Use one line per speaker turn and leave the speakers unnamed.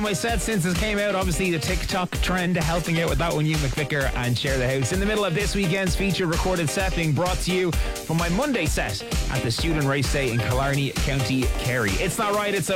My set since it came out, obviously the TikTok trend helping out with that one, you McVicker and Share the House. In the middle of this weekend's feature recorded set being brought to you from my Monday set at the Student Race Day in Killarney, County Kerry. It's Not Right, It's